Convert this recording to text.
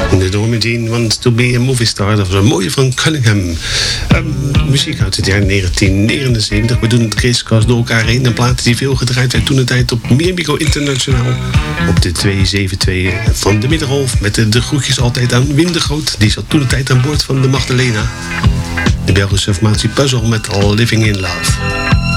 De Norma Jean Wants to be a Movie Star. Dat was een mooie van Cunningham. Muziek uit het jaar 1979. We doen het Chris-kast door elkaar heen. Een plaat die veel gedraaid werd toen de tijd op Miamigo Internationaal. Op de 272 van de Middengolf. Met de groetjes altijd aan Wim de Groot. Die zat toen de tijd aan boord van de Magdalena. De Belgische formatie Puzzle met All Living in Love.